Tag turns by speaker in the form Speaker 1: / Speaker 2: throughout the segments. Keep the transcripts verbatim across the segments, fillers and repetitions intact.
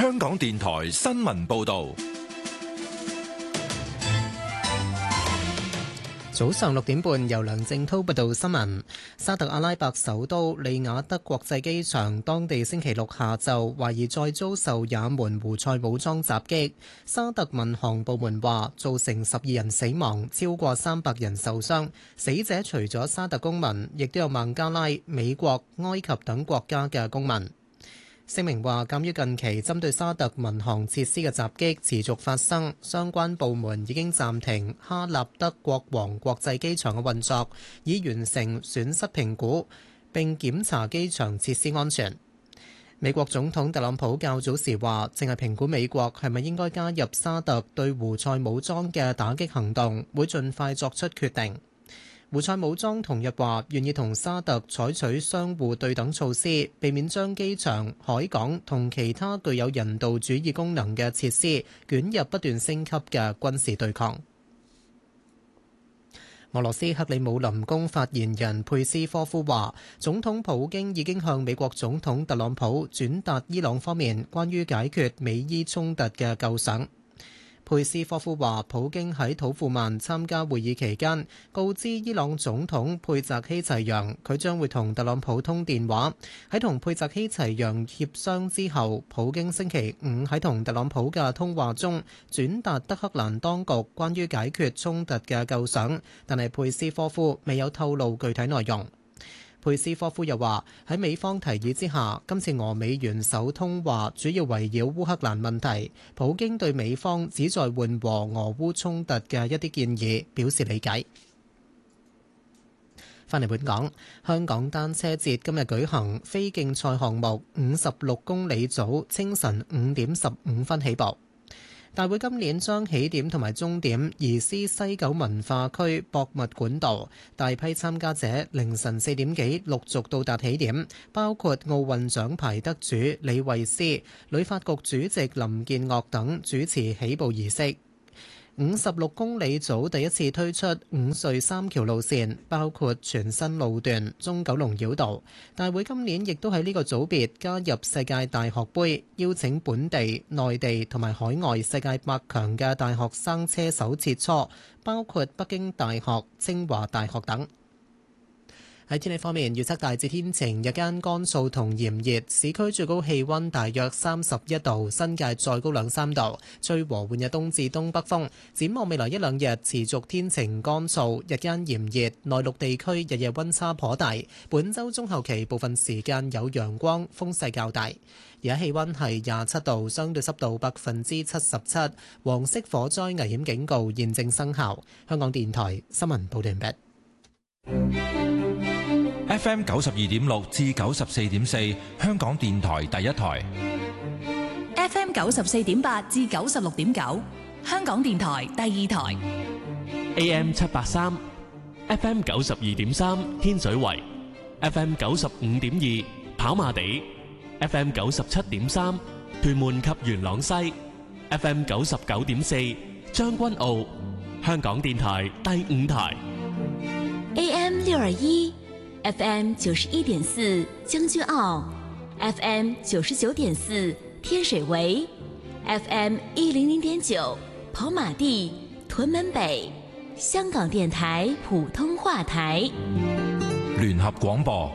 Speaker 1: 香港電台新聞報道。
Speaker 2: 早上六點半，由梁正滔報道新聞。沙特阿拉伯首都利雅得國際機場，當地星期六下晝懷疑再遭受也門胡塞武裝襲擊。沙特民航部門話，造成十二人死亡，超過三百人受傷。死者除咗沙特公民，亦都有孟加拉、美國、埃及等國家嘅公民。聲明話，鑑於近期針對沙特民航設施嘅襲擊持續發生，相關部門已經暫停哈納德國王國際機場嘅運作，以完成損失評估並檢查機場設施安全。美國總統特朗普較早時話，正係評估美國係咪應該加入沙特對胡塞武裝嘅打擊行動，會盡快作出決定。胡塞武裝同日話願意同沙特採取相互對等措施，避免將機場、海港同其他具有人道主義功能嘅設施捲入不斷升級嘅軍事對抗。俄羅斯克里姆林宮發言人佩斯科夫話，總統普京已經向美國總統特朗普轉達伊朗方面關於解決美伊衝突嘅構想。佩斯科夫話，普京喺土庫曼參加會議期間，告知伊朗總統佩澤希齊揚，佢將會同特朗普通電話。喺同佩澤希齊揚協商之後，普京星期五喺同特朗普嘅通話中，轉達德黑蘭當局關於解決衝突嘅構想，但係佩斯科夫未有透露具體內容。佩斯科夫又話，喺美方提議之下，今次俄美元首通話主要圍繞烏克蘭問題。普京對美方旨在緩和俄烏衝突嘅一啲建議表示理解。返嚟本港，香港單車節今日舉行非競賽項目五十六公里組，清晨五點十五分起步。大會今年將起點同埋終點移師西九文化區博物館道，大批參加者凌晨四點幾陸續到達起點，包括奧運獎牌得主李慧詩、旅發局主席林建岳等主持起步儀式。五十六公里組第一次推出五隧三橋路線，包括全新路段中九龍繞道。大會今年亦都喺呢個組別加入世界大學盃，邀請本地、內地同埋海外世界百強嘅大學生車手切磋，包括北京大學、清華大學等。喺天氣方面，預測大致天晴，日間乾燥同炎熱，市區最高氣溫大約三十一度，新界再高兩三度，吹和緩嘅東至東北風。展望未來一兩日持續天晴乾燥，日間炎熱，內陸地區日夜溫差頗大。本週中後期部分時間有陽光，風勢較大。而家氣溫係廿七度，相對濕度百分之七十七，黃色火災危險警告現正生效。香港電台新聞報道完畢。
Speaker 1: F M 九十二點六至九十四點四，香港電台第一台。
Speaker 3: F M 九十四點八至九十六點九，香港電台第二台。
Speaker 4: A M 七八三 ，F M 九十二點三，天水圍 ；F M 九十五點二，跑馬地 ；F M 九十七點三，屯門及元朗西 ；F M 九十九點四，將軍澳。香港電台第五台。
Speaker 3: A M 六二一。F M 九十一點四將軍澳 ，F M 九十九點四天水圍 ，F M 一零零點九跑馬地屯門北，香港電台普通話台。
Speaker 1: 聯合廣播。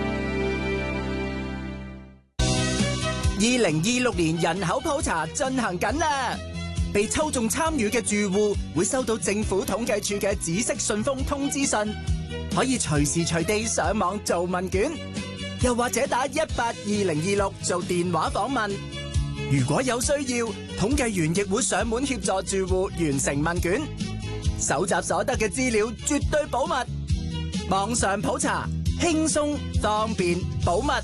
Speaker 5: 二零二六年人口普查進行緊啦，被抽中參與嘅住戶會收到政府統計處嘅紫色信封通知信。可以隨時隨地上網做問卷，又或者打一八二零二六做電話訪問。如果有需要，統計員亦會上門協助住戶完成問卷。搜集所得嘅資料絕對保密，網上普查輕鬆方便保密。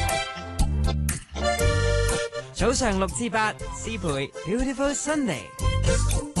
Speaker 6: 早上六至八，思培 Beautiful Sunday。